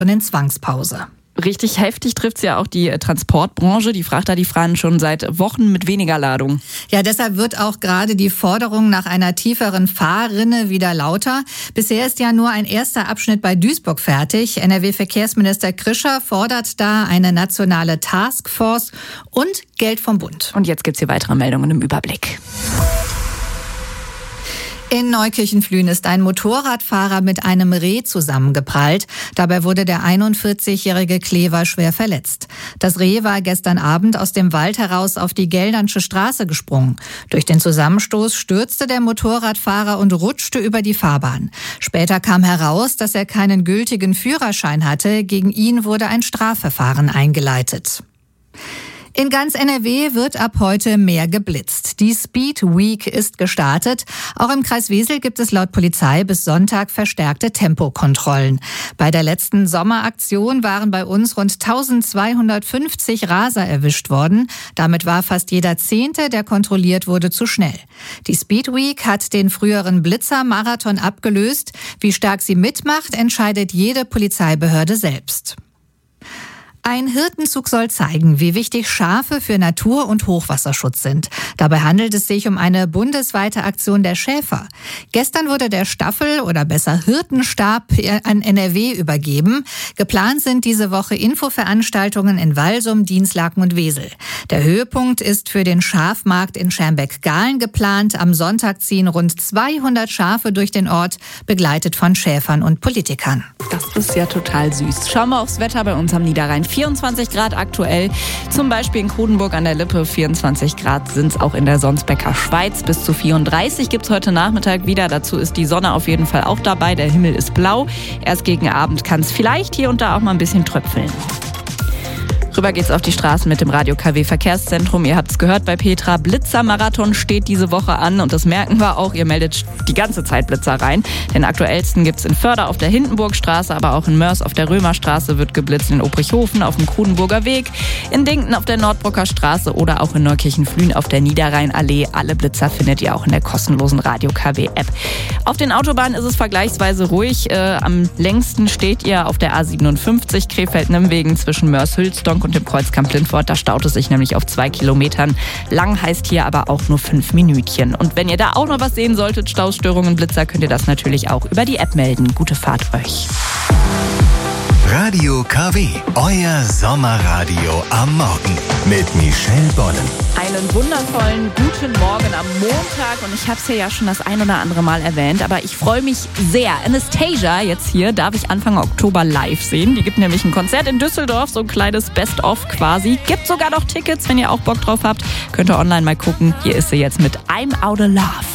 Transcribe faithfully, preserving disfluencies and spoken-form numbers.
in Zwangspause. Richtig heftig trifft es ja auch die Transportbranche. Die Frachter, die fahren schon seit Wochen mit weniger Ladung. Ja, deshalb wird auch gerade die Forderung nach einer tieferen Fahrrinne wieder lauter. Bisher ist ja nur ein erster Abschnitt bei Duisburg fertig. N R W-Verkehrsminister Krischer fordert da eine nationale Taskforce und Geld vom Bund. Und jetzt gibt's hier weitere Meldungen im Überblick. In Neukirchen-Flühen ist ein Motorradfahrer mit einem Reh zusammengeprallt. Dabei wurde der einundvierzigjährige Klever schwer verletzt. Das Reh war gestern Abend aus dem Wald heraus auf die Geldernsche Straße gesprungen. Durch den Zusammenstoß stürzte der Motorradfahrer und rutschte über die Fahrbahn. Später kam heraus, dass er keinen gültigen Führerschein hatte. Gegen ihn wurde ein Strafverfahren eingeleitet. In ganz N R W wird ab heute mehr geblitzt. Die Speed Week ist gestartet. Auch im Kreis Wesel gibt es laut Polizei bis Sonntag verstärkte Tempokontrollen. Bei der letzten Sommeraktion waren bei uns rund eintausendzweihundertfünfzig Raser erwischt worden. Damit war fast jeder Zehnte, der kontrolliert wurde, zu schnell. Die Speed Week hat den früheren Blitzer-Marathon abgelöst. Wie stark sie mitmacht, entscheidet jede Polizeibehörde selbst. Ein Hirtenzug soll zeigen, wie wichtig Schafe für Natur- und Hochwasserschutz sind. Dabei handelt es sich um eine bundesweite Aktion der Schäfer. Gestern wurde der Staffel oder besser Hirtenstab an N R W übergeben. Geplant sind diese Woche Infoveranstaltungen in Walsum, Dinslaken und Wesel. Der Höhepunkt ist für den Schafmarkt in Schermbeck-Gahlen geplant. Am Sonntag ziehen rund zweihundert Schafe durch den Ort, begleitet von Schäfern und Politikern. Das ist ja total süß. Schauen wir aufs Wetter bei uns am Niederrhein. vierundzwanzig Grad aktuell, zum Beispiel in Kodenburg an der Lippe. vierundzwanzig Grad sind es auch in der Sonsbecker Schweiz. Bis zu vierunddreißig gibt es heute Nachmittag wieder. Dazu ist die Sonne auf jeden Fall auch dabei. Der Himmel ist blau. Erst gegen Abend kann es vielleicht hier und da auch mal ein bisschen tröpfeln. Rüber geht's auf die Straßen mit dem Radio K W Verkehrszentrum. Ihr habt's gehört bei Petra. Blitzer-Marathon steht diese Woche an und das merken wir auch. Ihr meldet die ganze Zeit Blitzer rein. Den aktuellsten gibt's in Förder auf der Hindenburgstraße, aber auch in Mörs auf der Römerstraße wird geblitzt, in Obrichhofen auf dem Kudenburger Weg, in Dingten auf der Nordbrucker Straße oder auch in Neukirchen-Flühen auf der Niederrheinallee. Alle Blitzer findet ihr auch in der kostenlosen Radio K W App. Auf den Autobahnen ist es vergleichsweise ruhig. Äh, am längsten steht ihr auf der A siebenundfünfzig Krefeld-Nimwegen zwischen Mörs-Hülsdonk und dem Kreuzkamp Lindwort. Da staut es sich nämlich auf zwei Kilometern. Lang heißt hier aber auch nur fünf Minütchen. Und wenn ihr da auch noch was sehen solltet, Staustörungen, Blitzer, könnt ihr das natürlich auch über die App melden. Gute Fahrt euch. Radio K W, euer Sommerradio am Morgen mit Michelle Bollen. Einen wundervollen guten Morgen am Montag und ich habe es ja schon das ein oder andere Mal erwähnt, aber ich freue mich sehr. Anastasia jetzt hier darf ich Anfang Oktober live sehen. Die gibt nämlich ein Konzert in Düsseldorf, so ein kleines Best-of quasi. Gibt sogar noch Tickets, wenn ihr auch Bock drauf habt. Könnt ihr online mal gucken. Hier ist sie jetzt mit I'm Out of Love.